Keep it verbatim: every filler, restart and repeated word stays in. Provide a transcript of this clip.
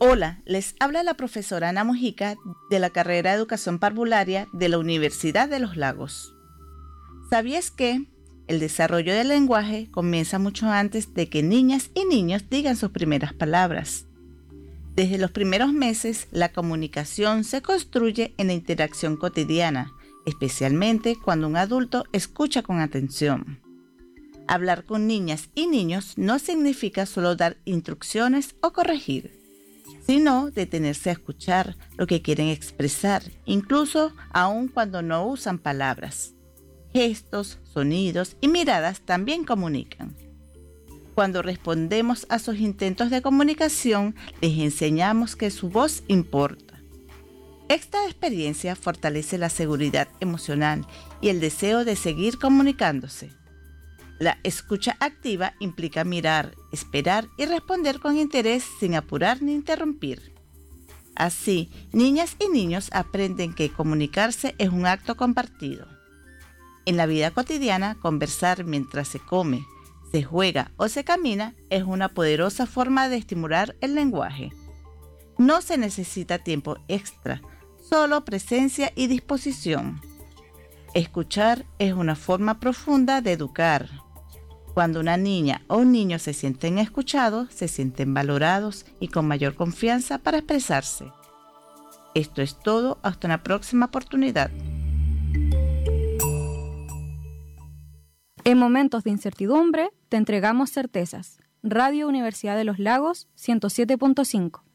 Hola, les habla la profesora Ana Mojica de la carrera de Educación Parvularia de la Universidad de los Lagos. ¿Sabías que el desarrollo del lenguaje comienza mucho antes de que niñas y niños digan sus primeras palabras? Desde los primeros meses, la comunicación se construye en la interacción cotidiana, especialmente cuando un adulto escucha con atención. Hablar con niñas y niños no significa solo dar instrucciones o corregir, sino detenerse a escuchar lo que quieren expresar, incluso aun cuando no usan palabras. Gestos, sonidos y miradas también comunican. Cuando respondemos a sus intentos de comunicación, les enseñamos que su voz importa. Esta experiencia fortalece la seguridad emocional y el deseo de seguir comunicándose. La escucha activa implica mirar, esperar y responder con interés sin apurar ni interrumpir. Así, niñas y niños aprenden que comunicarse es un acto compartido. En la vida cotidiana, conversar mientras se come, se juega o se camina es una poderosa forma de estimular el lenguaje. No se necesita tiempo extra, solo presencia y disposición. Escuchar es una forma profunda de educar. Cuando una niña o un niño se sienten escuchados, se sienten valorados y con mayor confianza para expresarse. Esto es todo, hasta una próxima oportunidad. En momentos de incertidumbre, te entregamos certezas. Radio Universidad de los Lagos, ciento siete punto cinco.